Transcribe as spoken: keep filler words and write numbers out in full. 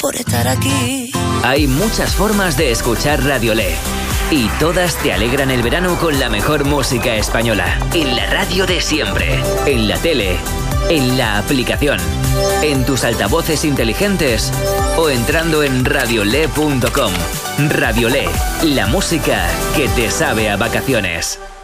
por estar aquí. Hay muchas formas de escuchar Radio Le y todas te alegran el verano con la mejor música española. En la radio de siempre, en la tele, en la aplicación, en tus altavoces inteligentes o entrando en radiole punto com. Radio Le, la música que te sabe a vacaciones.